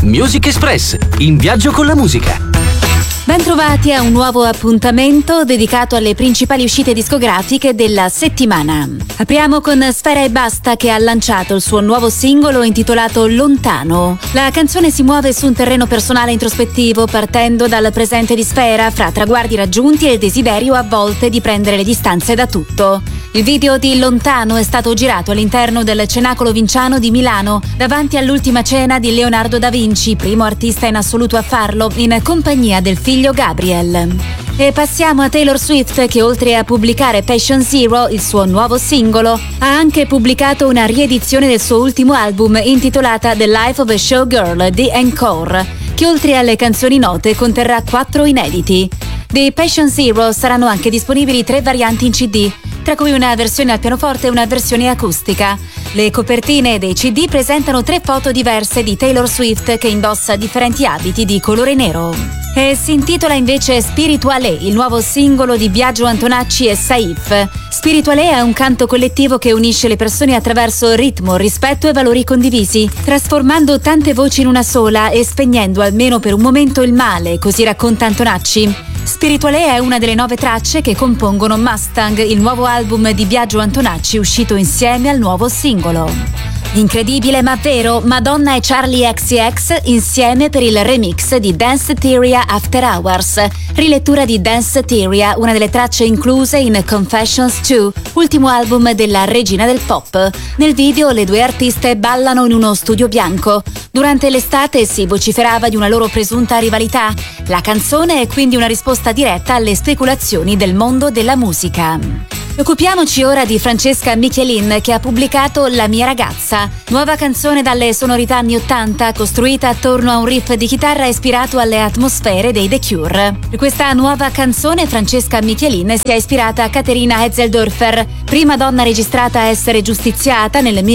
Music Express, in viaggio con la musica. Bentrovati a un nuovo appuntamento dedicato alle principali uscite discografiche della settimana. Apriamo con Sfera Ebbasta, che ha lanciato il suo nuovo singolo intitolato Lontano. La canzone si muove su un terreno personale introspettivo, partendo dal presente di Sfera, fra traguardi raggiunti e il desiderio a volte di prendere le distanze da tutto. Il video di Lontano è stato girato all'interno del Cenacolo Vinciano di Milano, davanti all'ultima cena di Leonardo da Vinci, primo artista in assoluto a farlo, in compagnia del figlio Gabriel. E passiamo a Taylor Swift, che oltre a pubblicare Patient Zero, il suo nuovo singolo, ha anche pubblicato una riedizione del suo ultimo album intitolata The Life of a Showgirl, The Encore, che oltre alle canzoni note conterrà 4 inediti. Di Patient Zero saranno anche disponibili 3 varianti in CD, tra cui una versione al pianoforte e una versione acustica. Le copertine dei CD presentano 3 foto diverse di Taylor Swift, che indossa differenti abiti di colore nero. E si intitola invece Spirituale, il nuovo singolo di Biagio Antonacci e Saif. Spirituale è un canto collettivo che unisce le persone attraverso ritmo, rispetto e valori condivisi, trasformando tante voci in una sola e spegnendo almeno per un momento il male, così racconta Antonacci. Spirituale è una delle 9 tracce che compongono Mustang, il nuovo album di Biagio Antonacci uscito insieme al nuovo singolo. Incredibile ma vero, Madonna e Charlie XCX insieme per il remix di Dance Theoria After Hours, rilettura di Dance Theoria, una delle tracce incluse in Confessions 2, ultimo album della regina del pop. Nel video le 2 artiste ballano in uno studio bianco. Durante l'estate si vociferava di una loro presunta rivalità. La canzone è quindi una risposta diretta alle speculazioni del mondo della musica. Occupiamoci ora di Francesca Michelin, che ha pubblicato La mia ragazza, nuova canzone dalle sonorità anni 80 costruita attorno a un riff di chitarra ispirato alle atmosfere dei The Cure. Per questa nuova canzone Francesca Michelin si è ispirata a Caterina Hetzeldorfer, prima donna registrata a essere giustiziata nel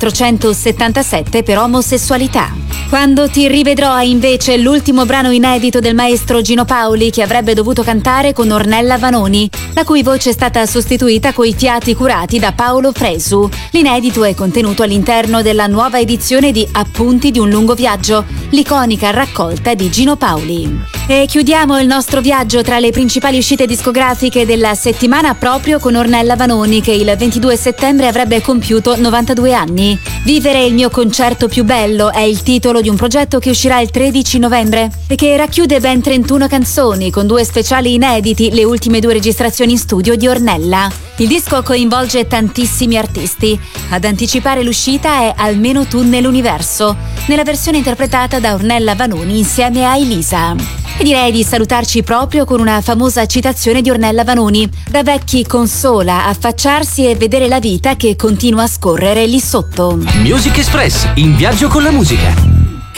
1477 per omosessualità. Quando ti rivedrò è invece l'ultimo brano inedito del maestro Gino Paoli, che avrebbe dovuto cantare con Ornella Vanoni, la cui voce è stata sostituita coi fiati curati da Paolo Fresu. L'inedito è contenuto all'interno della nuova edizione di Appunti di un lungo viaggio, l'iconica raccolta di Gino Paoli. E chiudiamo il nostro viaggio tra le principali uscite discografiche della settimana proprio con Ornella Vanoni, che il 22 settembre avrebbe compiuto 92 anni. Vivere il mio concerto più bello è il titolo di un progetto che uscirà il 13 novembre e che racchiude ben 31 canzoni con 2 speciali inediti, le ultime 2 registrazioni in studio di Ornella. Il disco coinvolge tantissimi artisti. Ad anticipare l'uscita è Almeno tu nell'universo, nella versione interpretata da Ornella Vanoni insieme a Elisa. E direi di salutarci proprio con una famosa citazione di Ornella Vanoni: da vecchi consola affacciarsi e vedere la vita che continua a scorrere lì sotto. Music Express, in viaggio con la musica.